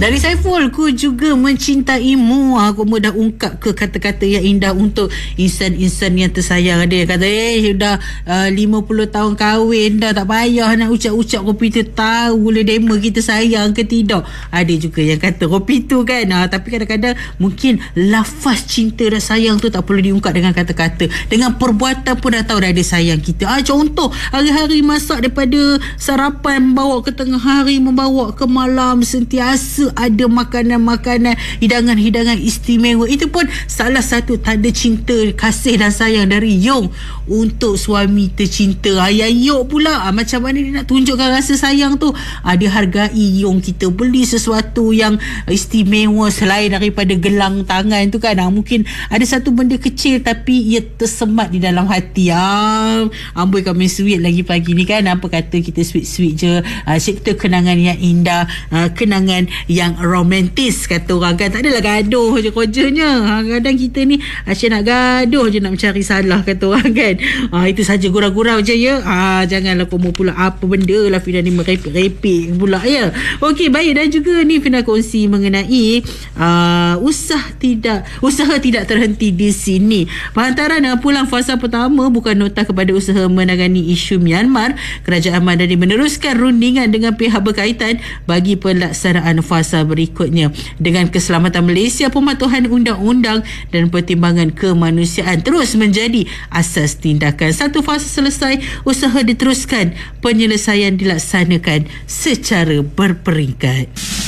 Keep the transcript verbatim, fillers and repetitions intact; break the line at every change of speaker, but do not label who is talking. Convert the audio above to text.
Dari Saiful, ku juga mencintaimu. Aku mudah ungkap ke kata-kata yang indah untuk insan-insan yang tersayang. Dia kata, eh, dah uh, lima puluh tahun kahwin dah, tak payah nak ucap-ucap kopi tu, tahu le demo kita sayang ke tidak. Ada juga yang kata kopi tu kan. Ha, tapi kadang-kadang mungkin lafaz cinta dan sayang tu tak perlu diungkap dengan kata-kata. Dengan perbuatan pun dah tahu dah ada sayang kita. Ah, contoh, hari-hari masak daripada sarapan membawa ke tengah hari, membawa ke malam, sentiasa ada makanan-makanan, hidangan-hidangan istimewa. Itu pun salah satu tanda cinta, kasih dan sayang dari Yong untuk suami tercinta. Ayah Yong pula, ah, macam mana dia nak tunjukkan rasa sayang tu? Ah, dia hargai Yong kita, beli sesuatu yang istimewa selain daripada gelang tangan tu kan. Ah, mungkin ada satu benda kecil tapi ia tersemat di dalam hati. Ah, amboi kami sweet lagi pagi ni kan. Apa kata kita sweet-sweet je, ah, cipta kenangan yang indah, ah, kenangan yang romantis kata orang kan. Tak adalah gaduh je kerjanya. Ha, kadang kita ni asyik nak gaduh je, nak mencari salah kata orang kan. Ha, itu saja, gurau-gurau je ya. Ha, janganlah kamu pula apa benda lah Fina ni merepek-repek pula ya. Okey, baik. Dan juga ni Fina kongsi mengenai uh, usah tidak usaha tidak terhenti di sini. Perhantaran dengan pulang fasa pertama bukan nota kepada usaha menangani isu Myanmar. Kerajaan Madani meneruskan rundingan dengan pihak berkaitan bagi pelaksanaan fasa berikutnya. Dengan keselamatan Malaysia, pematuhan undang-undang dan pertimbangan kemanusiaan terus menjadi asas tindakan. Satu fasa selesai, usaha diteruskan, penyelesaian dilaksanakan secara berperingkat.